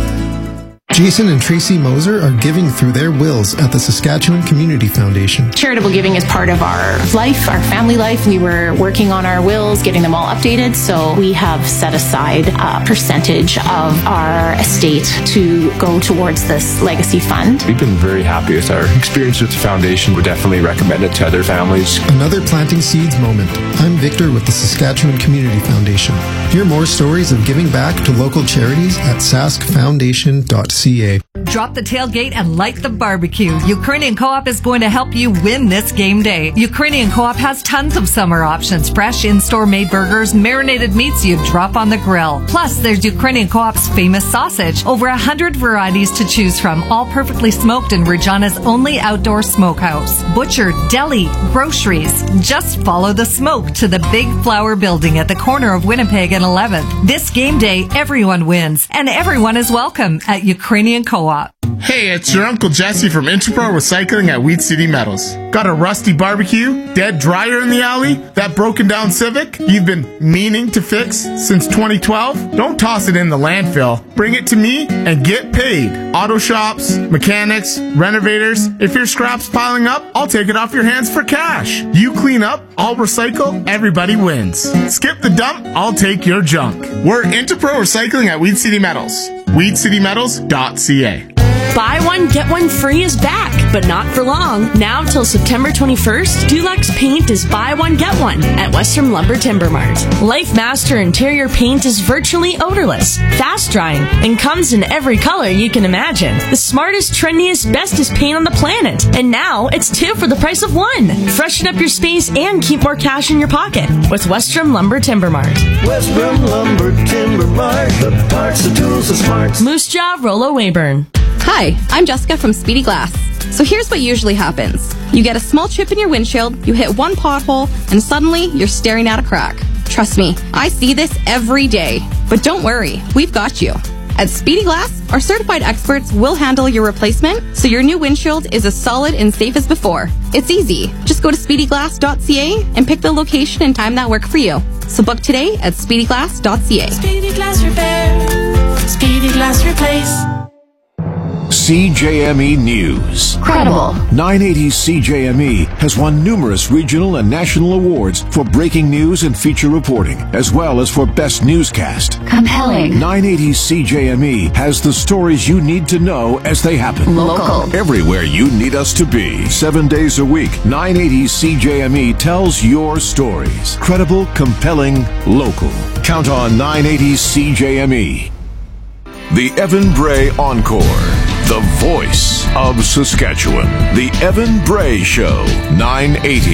Jason and Tracy Moser are giving through their wills at the Saskatchewan Community Foundation. Charitable giving is part of our life, our family life. We were working on our wills, getting them all updated, so we have set aside a percentage of our estate to go towards this legacy fund. We've been very happy with our experience with the foundation. Would definitely recommend it to other families. Another Planting Seeds moment. I'm Victor with the Saskatchewan Community Foundation. Hear more stories of giving back to local charities at saskfoundation.ca. Drop the tailgate and light the barbecue. Ukrainian Co-op is going to help you win this game day. Ukrainian Co-op has tons of summer options. Fresh in-store made burgers, marinated meats you drop on the grill. Plus, there's Ukrainian Co-op's famous sausage. Over 100 varieties to choose from, all perfectly smoked in Regina's only outdoor smokehouse. Butcher, deli, groceries. Just follow the smoke to the Big Flower Building at the corner of Winnipeg and 11th. This game day, everyone wins, and everyone is welcome at Ukrainian Co-op. Hey, it's your Uncle Jesse from Interpro Recycling at Weed City Metals. Got a rusty barbecue, dead dryer in the alley, that broken down Civic you've been meaning to fix since 2012? Don't toss it in the landfill. Bring it to me and get paid. Auto shops, mechanics, renovators. If your scrap's piling up, I'll take it off your hands for cash. You clean up, I'll recycle, everybody wins. Skip the dump, I'll take your junk. We're Interpro Recycling at Weed City Metals. WeedCityMetals.ca. Buy one, get one free is back, but not for long. Now till September 21st, Dulux Paint is buy one, get one at Western Lumber Timber Mart. Life Master interior paint is virtually odorless, fast drying, and comes in every color you can imagine. The smartest, trendiest, bestest paint on the planet. And now it's 2 for the price of 1. Freshen up your space and keep more cash in your pocket with Western Lumber Timber Mart. Western Lumber Timber Mart, the parts, the tools, the smarts. Moose Jaw, Rollo Weyburn. Hi, I'm Jessica from Speedy Glass. So here's what usually happens. You get a small chip in your windshield, you hit one pothole, and suddenly you're staring at a crack. Trust me, I see this every day. But don't worry, we've got you. At Speedy Glass, our certified experts will handle your replacement, so your new windshield is as solid and safe as before. It's easy. Just go to speedyglass.ca and pick the location and time that work for you. So book today at speedyglass.ca. Speedy Glass Repair. Speedy Glass Replace. CJME News. Credible. 980 CJME has won numerous regional and national awards for breaking news and feature reporting, as well as for best newscast. Compelling. 980 CJME has the stories you need to know as they happen. Local. Everywhere you need us to be. 7 days a week, 980 CJME tells your stories. Credible, compelling, local. Count on 980 CJME. The Evan Bray Encore. The voice of Saskatchewan. The Evan Bray Show. 980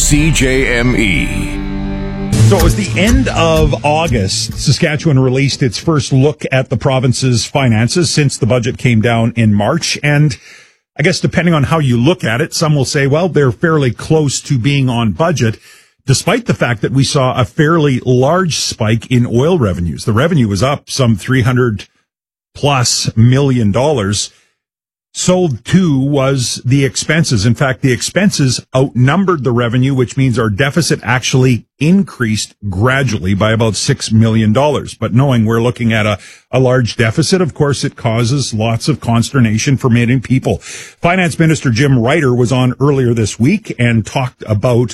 CJME. So it was the end of August. Saskatchewan released its first look at the province's finances since the budget came down in March. And I guess depending on how you look at it, some will say, well, they're fairly close to being on budget, despite the fact that we saw a fairly large spike in oil revenues. The revenue was up some $300+ million. So too was the expenses. In fact, the expenses outnumbered the revenue, which means our deficit actually increased gradually by about $6 million. But knowing we're looking at a large deficit, of course, it causes lots of consternation for many people. Finance Minister Jim Ryder was on earlier this week and talked about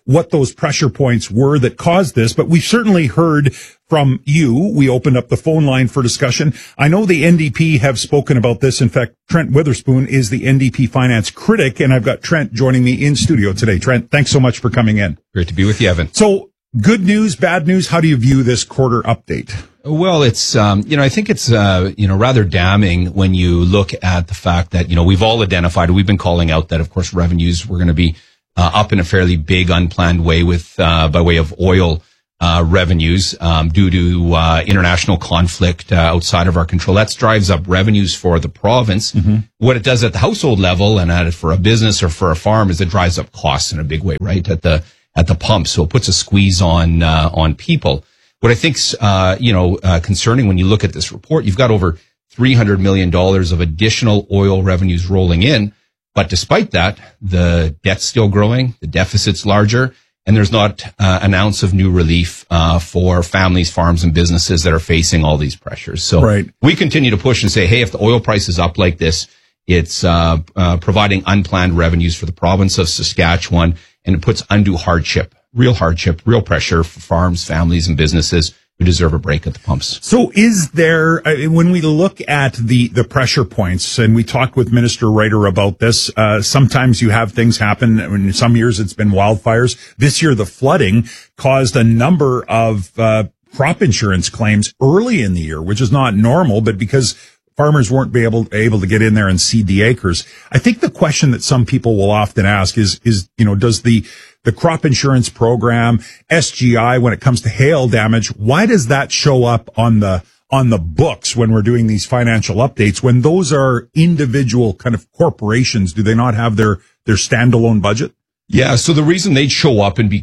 what those pressure points were that caused this, but we've certainly heard from you. We opened up the phone line for discussion. I know the NDP have spoken about this. In fact, Trent Witherspoon is the NDP finance critic, and I've got Trent joining me in studio today. Trent, thanks so much for coming in. Great to be with you, Evan. So, good news, bad news, how do you view this quarter update? Well, it's, I think it's, rather damning when you look at the fact that, we've all identified, we've been calling out that, of course, revenues were going to be up in a fairly big unplanned way by way of oil revenues due to international conflict outside of our control. That drives up revenues for the province. Mm-hmm. What it does at the household level and for a business or for a farm is it drives up costs in a big way, right, at the pump. So it puts a squeeze on people. What I think's concerning when you look at this report, you've got over $300 million of additional oil revenues rolling in. But despite that, the debt's still growing, the deficit's larger, and there's not an ounce of new relief for families, farms, and businesses that are facing all these pressures. So we continue to push and say, hey, if the oil price is up like this, it's providing unplanned revenues for the province of Saskatchewan, and it puts undue hardship, real pressure for farms, families, and businesses who deserve a break at the pumps. So is there, when we look at the pressure points, and we talked with Minister Reiter about this, sometimes you have things happen. In some years it's been wildfires. This year the flooding caused a number of crop insurance claims early in the year, which is not normal, but because farmers weren't able to get in there and seed the acres. I think the question that some people will often ask is, does the crop insurance program, SGI, when it comes to hail damage, why does that show up on the books when we're doing these financial updates when those are individual kind of corporations? Do they not have their standalone budget? Yeah, so the reason they'd show up and be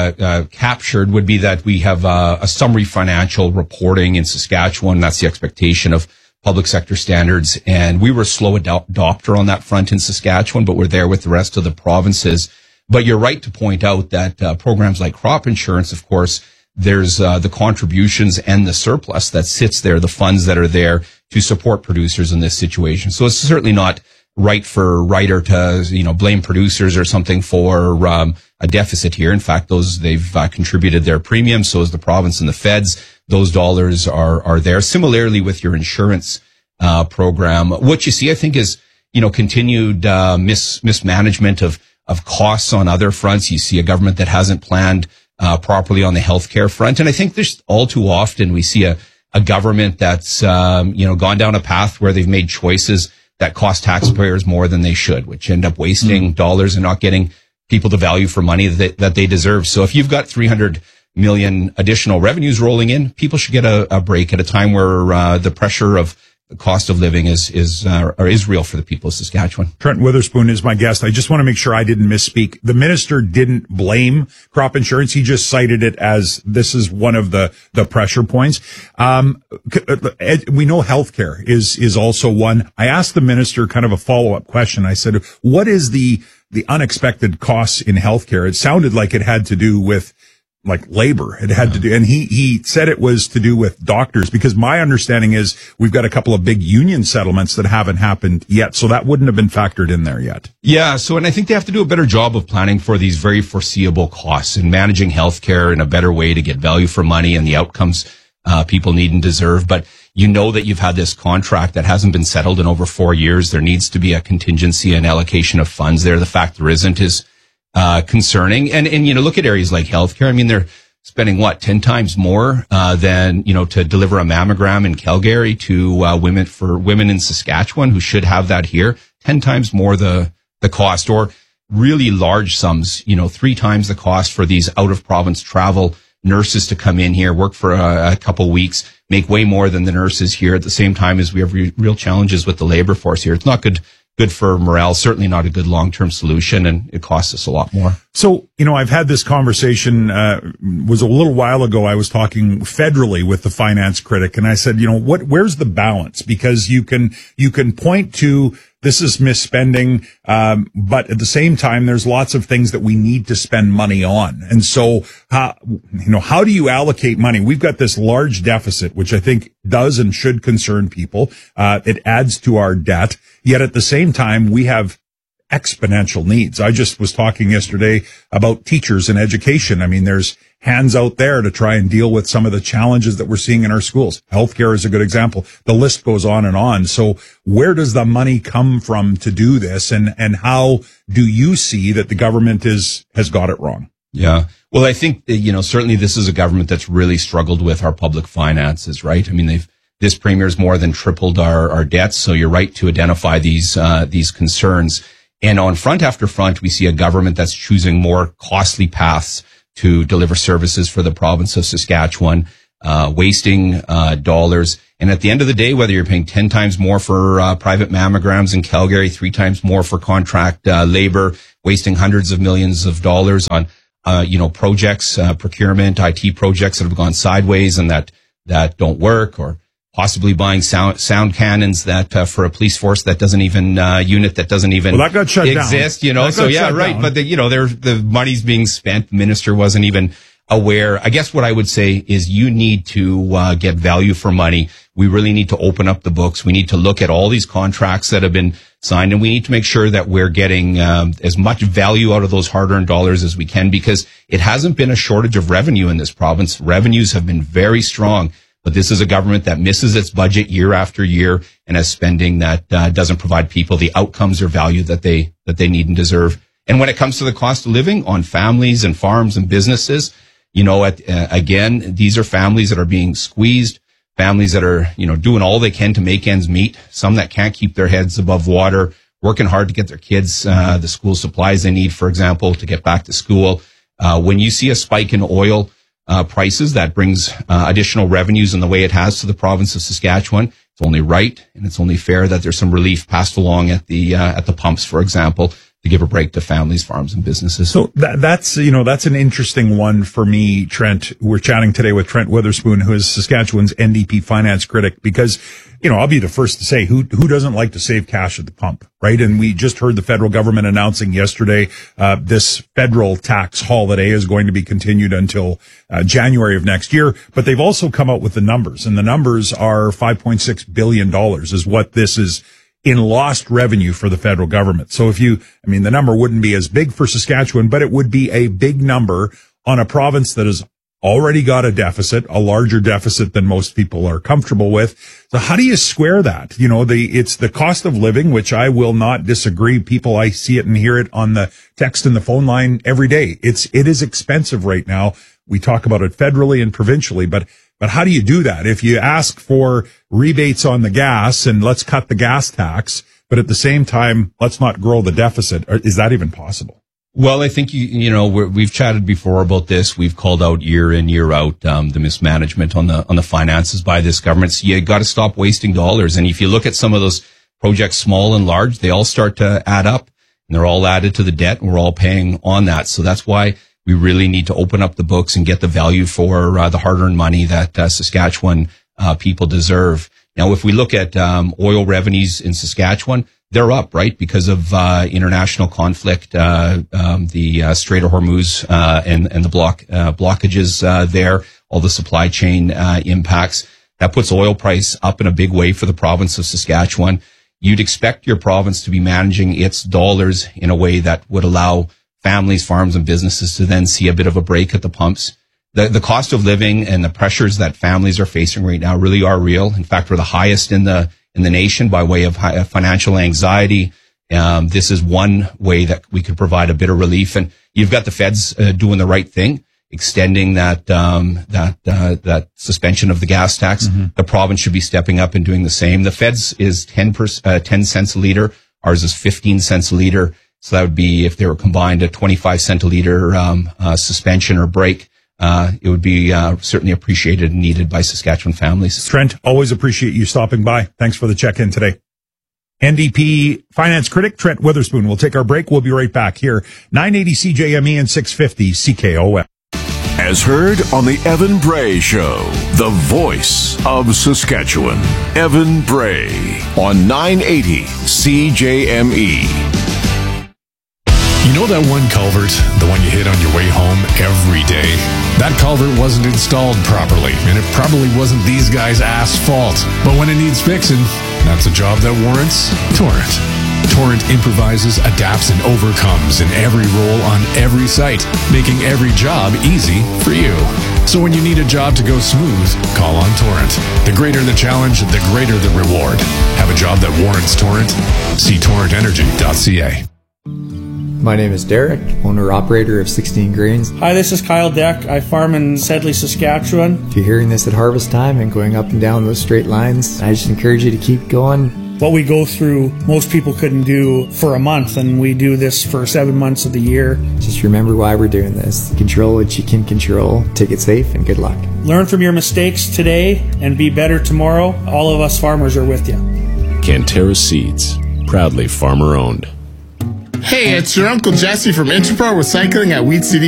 captured would be that we have a summary financial reporting in Saskatchewan. That's the expectation of public sector standards. And we were a slow adopter on that front in Saskatchewan, but we're there with the rest of the provinces. But you're right to point out that programs like crop insurance, of course, there's the contributions and the surplus that sits there, the funds that are there to support producers in this situation. So it's certainly not right for Reiter to, blame producers or something for a deficit here. In fact, they've contributed their premiums. So is the province and the feds. Those dollars are there. Similarly with your insurance program, what you see, I think, is continued mismanagement of costs on other fronts. You see a government that hasn't planned properly on the healthcare front, and I think there's all too often we see a government that's gone down a path where they've made choices that cost taxpayers more than they should, which end up wasting dollars and not getting people the value for money that they deserve. So if you've got 300 million additional revenues rolling in, people should get a break at a time where the pressure of the cost of living is real for the people of Saskatchewan. Trent Witherspoon is my guest. I just want to make sure I didn't misspeak. The minister didn't blame crop insurance. He just cited it as this is one of the pressure points. We know healthcare is also one. I asked the minister kind of a follow-up question. I said, what is the unexpected costs in healthcare? It sounded like it had to do with labor. It had to do, and he said it was to do with doctors, because my understanding is we've got a couple of big union settlements that haven't happened yet. So that wouldn't have been factored in there yet. Yeah. So, and I think they have to do a better job of planning for these very foreseeable costs and managing healthcare in a better way to get value for money and the outcomes people need and deserve. But that you've had this contract that hasn't been settled in over 4 years. There needs to be a contingency and allocation of funds there. The fact there isn't is concerning. And look at areas like healthcare. I mean, they're spending 10 times more than to deliver a mammogram in Calgary to women in Saskatchewan who should have that here. 10 times more the cost, or really large sums, 3 times the cost for these out of province travel nurses to come in here, work for a couple weeks, make way more than the nurses here at the same time as we have real challenges with the labor force here. It's not good for morale, certainly not a good long-term solution, and it costs us a lot more. So, I've had this conversation, was a little while ago. I was talking federally with the finance critic, and I said, where's the balance? Because you can point to this is misspending, but at the same time, there's lots of things that we need to spend money on. And so, how do you allocate money? We've got this large deficit, which I think does and should concern people. It adds to our debt. Yet at the same time, we have exponential needs. I just was talking yesterday about teachers and education. I mean, there's hands out there to try and deal with some of the challenges that we're seeing in our schools. Healthcare is a good example. The list goes on and on. So where does the money come from to do this? And how do you see that the government has got it wrong? Yeah. Well, I think that, certainly this is a government that's really struggled with our public finances, right? I mean, this premier's more than tripled our debts. So you're right to identify these concerns. And on front after front, we see a government that's choosing more costly paths to deliver services for the province of Saskatchewan, wasting dollars. And at the end of the day, whether you're paying 10 times more for private mammograms in Calgary, 3 times more for contract labor, wasting hundreds of millions of dollars on projects, procurement, IT projects that have gone sideways and that don't work, or possibly buying sound cannons that for a police force that doesn't even unit that doesn't even that got shut exist. Down. So yeah, right. Down. But the money's being spent. The minister wasn't even aware. I guess what I would say is you need to get value for money. We really need to open up the books. We need to look at all these contracts that have been signed, and we need to make sure that we're getting as much value out of those hard-earned dollars as we can, because it hasn't been a shortage of revenue in this province. Revenues have been very strong, but this is a government that misses its budget year after year and has spending that doesn't provide people the outcomes or value that they need and deserve. And when it comes to the cost of living on families and farms and businesses, again, these are families that are being squeezed, families that are, doing all they can to make ends meet, some that can't keep their heads above water, working hard to get their kids the school supplies they need, for example, to get back to school. When you see a spike in oil prices, that brings additional revenues in the way it has to the province of Saskatchewan. It's only right and it's only fair that there's some relief passed along at the pumps, for example, to give a break to families, farms, and businesses. So that's an interesting one for me, Trent. We're chatting today with Trent Witherspoon, who is Saskatchewan's NDP finance critic, because, I'll be the first to say who doesn't like to save cash at the pump, right? And we just heard the federal government announcing yesterday, this federal tax holiday is going to be continued until January of next year. But they've also come out with the numbers, and the numbers are $5.6 billion is what this is in lost revenue for the federal government. So the number wouldn't be as big for Saskatchewan, but it would be a big number on a province that has already got a deficit, a larger deficit than most people are comfortable with. So how do you square that? It's the cost of living, which I will not disagree. I see it and hear it on the text and the phone line every day. It is expensive right now. We talk about it federally and provincially, but how do you do that? If you ask for rebates on the gas and let's cut the gas tax, but at the same time, let's not grow the deficit, is that even possible? Well, I think, we've chatted before about this. We've called out year in, year out, the mismanagement on the finances by this government. So you got to stop wasting dollars. And if you look at some of those projects, small and large, they all start to add up and they're all added to the debt and we're all paying on that. So that's why we really need to open up the books and get the value for the hard-earned money that Saskatchewan people deserve. Now, if we look at oil revenues in Saskatchewan, they're up, right, because of international conflict, the Strait of Hormuz and the blockages there, all the supply chain impacts. That puts oil price up in a big way for the province of Saskatchewan. You'd expect your province to be managing its dollars in a way that would allow families, farms, and businesses to then see a bit of a break at the pumps. The cost of living and the pressures that families are facing right now really are real. In fact, we're the highest in the nation by way of financial anxiety. This is one way that we could provide a bit of relief. And you've got the feds doing the right thing, extending that suspension of the gas tax. Mm-hmm. The province should be stepping up and doing the same. The feds is 10 cents a liter. Ours is 15 cents a liter. So that would be, if they were combined, a 25 cent a liter suspension or break. It would be certainly appreciated and needed by Saskatchewan families. Trent, always appreciate you stopping by. Thanks for the check-in today. NDP finance critic Trent Witherspoon. We'll take our break. We'll be right back here. 980 CJME and 650 CKOM. As heard on the Evan Bray Show, the voice of Saskatchewan. Evan Bray on 980 CJME. You know that one culvert, the one you hit on your way home every day? That culvert wasn't installed properly, and it probably wasn't these guys' fault. But when it needs fixing, that's a job that warrants Torrent. Torrent improvises, adapts, and overcomes in every role on every site, making every job easy for you. So when you need a job to go smooth, call on Torrent. The greater the challenge, the greater the reward. Have a job that warrants Torrent? See torrentenergy.ca. My name is Derek, owner-operator of 16 Grains. Hi, this is Kyle Deck. I farm in Sedley, Saskatchewan. If you're hearing this at harvest time and going up and down those straight lines, I just encourage you to keep going. What we go through, most people couldn't do for a month, and we do this for 7 months of the year. Just remember why we're doing this. Control what you can control. Take it safe, and good luck. Learn from your mistakes today and be better tomorrow. All of us farmers are with you. Cantera Seeds, proudly farmer-owned. Hey, it's your Uncle Jesse from Interpro Recycling at Weed City